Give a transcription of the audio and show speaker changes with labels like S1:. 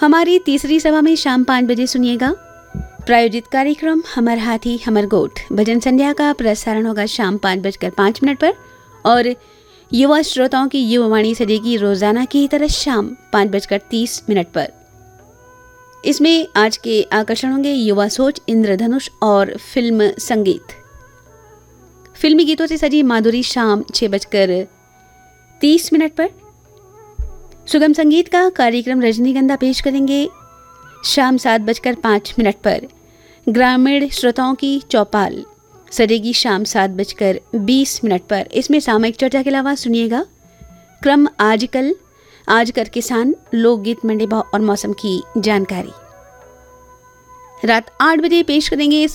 S1: हमारी तीसरी सभा में शाम 5 बजे सुनिएगा प्रायोजित कार्यक्रम हमर हाथी हमर गोठ। भजन संध्या का प्रसारण होगा शाम 5:05 पर और युवा श्रोताओं की युवावाणी सजेगी रोजाना की तरह शाम 5:30 पर। इसमें आज के आकर्षण होंगे युवा सोच, इंद्रधनुष और फिल्म संगीत। फिल्मी गीतों से सजी माधुरी शाम 6:30 पर। सुगम संगीत का कार्यक्रम रजनीगंधा पेश करेंगे शाम 7:05 पर। ग्रामीण श्रोताओं की चौपाल सजेगी शाम 7:20 पर। इसमें सामयिक चर्चा के अलावा सुनिएगा क्रम आजकल, आज कर किसान, लोकगीत, मंडी भाव और मौसम की जानकारी। रात 8 बजे पेश करेंगे